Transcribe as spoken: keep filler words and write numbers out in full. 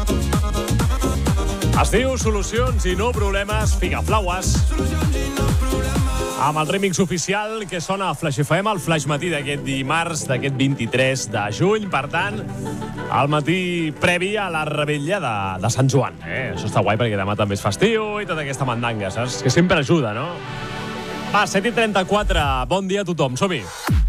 Es diu Solucions i no problemes Figaflaues. Amb el remix oficial que sona a Flash F M, el Flash Matí d'aquest dimarts, d'aquest vint-i-tres de juny. Per tant, el matí previ a la revetlla de, de Sant Joan. Eh? Això està guai perquè demà també és festiu i tota aquesta mandanga, saps? Que sempre ajuda, no? Va, set i trenta-quatre. Bon dia a tothom. Som-hi.